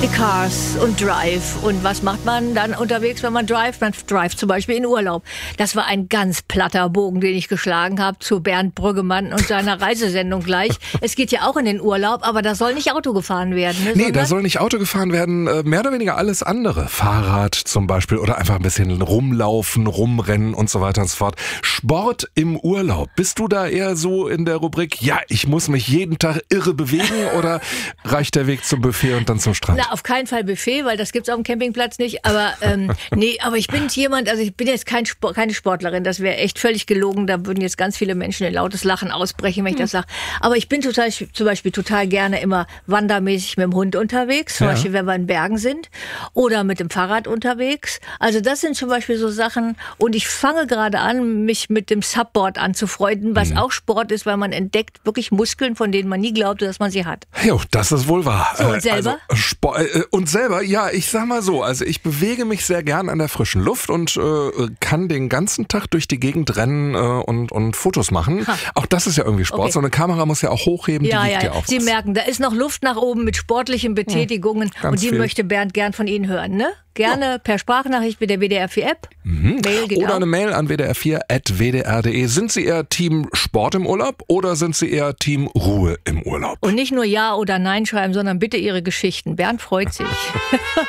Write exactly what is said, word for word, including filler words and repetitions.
Cars und Drive. Und was macht man dann unterwegs, wenn man drive? Man drive zum Beispiel in Urlaub. Das war ein ganz platter Bogen, den ich geschlagen habe zu Bernd Brüggemann und seiner Reisesendung gleich. Es geht ja auch in den Urlaub, aber da soll nicht Auto gefahren werden. Ne, nee, da soll nicht Auto gefahren werden, mehr oder weniger alles andere. Fahrrad zum Beispiel oder einfach ein bisschen rumlaufen, rumrennen und so weiter und so fort. Sport im Urlaub. Bist du da eher so in der Rubrik, ja, ich muss mich jeden Tag irre bewegen oder reicht der Weg zum Buffet und dann zum Strand? Na, auf keinen Fall Buffet, weil das gibt's auf dem Campingplatz nicht. Aber ähm, nee, aber ich bin jemand, also ich bin jetzt kein Sport, keine Sportlerin, das wäre echt völlig gelogen. Da würden jetzt ganz viele Menschen in lautes Lachen ausbrechen, wenn ich das sage. Aber ich bin total, zum Beispiel total gerne immer wandermäßig mit dem Hund unterwegs, zum Ja. Beispiel wenn wir in Bergen sind oder mit dem Fahrrad unterwegs. Also das sind zum Beispiel so Sachen. Und ich fange gerade an, mich mit dem Subboard anzufreunden, was mhm. auch Sport ist, weil man entdeckt wirklich Muskeln, von denen man nie glaubte, dass man sie hat. Jo, das ist wohl wahr. So, und selber? Also, Sport, äh, und selber, ja, ich sag mal so, also ich bewege mich sehr gern an der frischen Luft und äh, kann den ganzen Tag durch die Gegend rennen äh, und, und Fotos machen. Ha. Auch das ist ja irgendwie Sport. Okay. So eine Kamera muss ja auch hochheben, ja, die wiegt ja, ja auch Sie was. merken, da ist noch Luft nach oben mit sportlichen Betätigungen hm, und die viel. möchte Bernd gern von Ihnen hören, ne? Gerne ja. per Sprachnachricht mit der W D R vier App. Mhm. Mail geht oder auch. eine Mail an w d r vier at w d r punkt d e. Sind Sie eher Team Sport im Urlaub oder sind Sie eher Team Ruhe im Urlaub? Und nicht nur Ja oder Nein schreiben, sondern bitte Ihre Geschichten. Bernd freut sich.